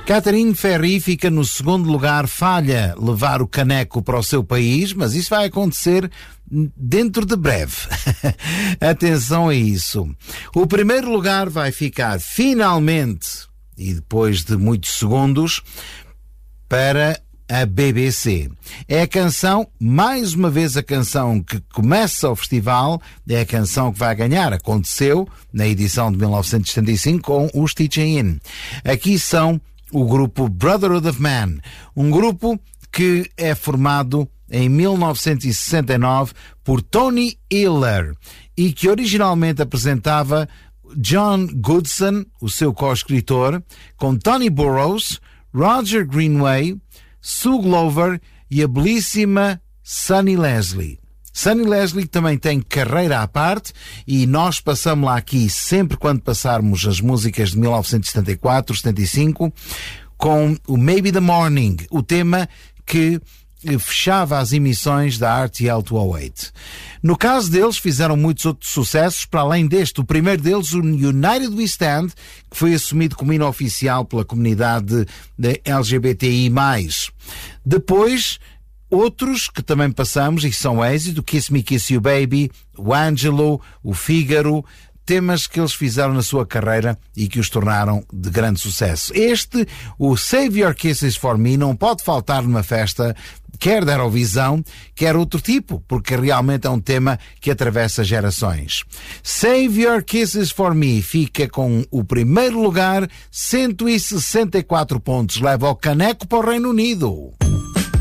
Catherine Ferry fica no segundo lugar, falha levar o caneco para o seu país, mas isso vai acontecer dentro de breve. Atenção a isso. O primeiro lugar vai ficar finalmente, e depois de muitos segundos, para a BBC. É a canção, mais uma vez a canção que começa o festival, é a canção que vai ganhar. Aconteceu na edição de 1975 com os Teaching In. Aqui são o grupo Brotherhood of Man, um grupo que é formado em 1969 por Tony Hiller e que originalmente apresentava John Goodson, o seu co-escritor, com Tony Burrows, Roger Greenway, Sue Glover e a belíssima Sunny Leslie. Sunny Leslie também tem carreira à parte e nós passamos lá aqui sempre quando passarmos as músicas de 1974, 75, com o Maybe the Morning, o tema que fechava as emissões da RTL 208. No caso deles, fizeram muitos outros sucessos, para além deste. O primeiro deles, o United We Stand, que foi assumido como hino oficial pela comunidade de LGBTI+. Depois, outros que também passamos e que são êxito, Kiss Me, Kiss You Baby, o Angelo, o Fígaro, temas que eles fizeram na sua carreira e que os tornaram de grande sucesso. Este, o Save Your Kisses For Me, não pode faltar numa festa, quer da Eurovisão, quer outro tipo, porque realmente é um tema que atravessa gerações. Save Your Kisses For Me fica com o primeiro lugar, 164 pontos, leva o caneco para o Reino Unido.